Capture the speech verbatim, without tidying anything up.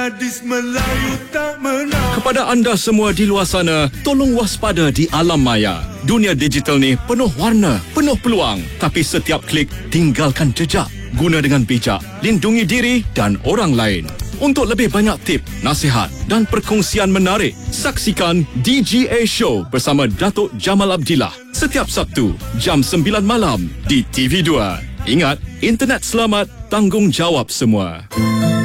gadis Melayu tak menang. Kepada anda semua di luar sana, tolong waspada di alam maya. Dunia digital ni penuh warna, penuh peluang. Tapi setiap klik, tinggalkan jejak. Guna dengan bijak, lindungi diri dan orang lain. Untuk lebih banyak tip, nasihat dan perkongsian menarik, saksikan D G A Show bersama Datuk Jamal Abdillah setiap Sabtu jam sembilan malam di T V dua. Ingat, internet selamat, tanggungjawab semua.